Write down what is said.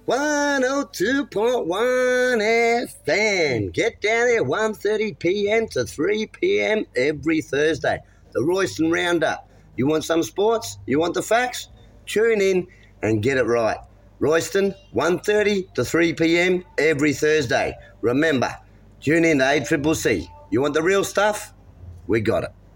102.1 FM. Get down there 1:30 p.m. to 3 p.m. every Thursday. The Royston Roundup. You want some sports? You want the facts? Tune in and get it right. Royston, 1:30 to 3 p.m. every Thursday. Remember, tune in to ACCC. You want the real stuff? We got it.